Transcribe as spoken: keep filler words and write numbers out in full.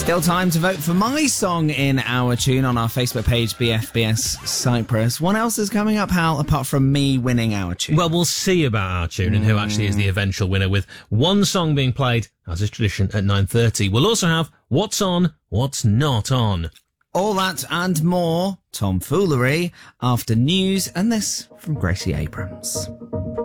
Still time to vote for my song in Our Tune on our Facebook page, B F B S Cyprus. What else is coming up, Hal, apart from me winning Our Tune? Well, we'll see about Our Tune and who actually is the eventual winner, with one song being played, as is tradition, at nine thirty. We'll also have What's On, What's Not On. All that and more tomfoolery after news and this from Gracie Abrams.